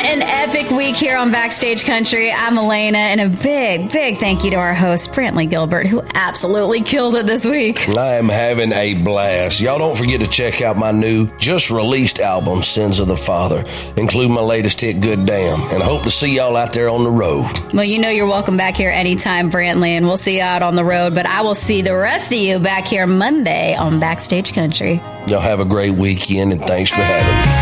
an epic week here on Backstage Country. I'm Elena, and a big thank you to our host, Brantley Gilbert, who absolutely killed it this week. I am having a blast. Y'all don't forget to check out my new, just released album, Sins of the Father, including my latest hit, Good Damn, and I hope to see y'all out there on the road. Well, you know you're welcome back here anytime, Brantley, and we'll see you out on the road, but I will see the rest of you back here Monday on Backstage Country. Y'all have a great weekend, and thanks for having me.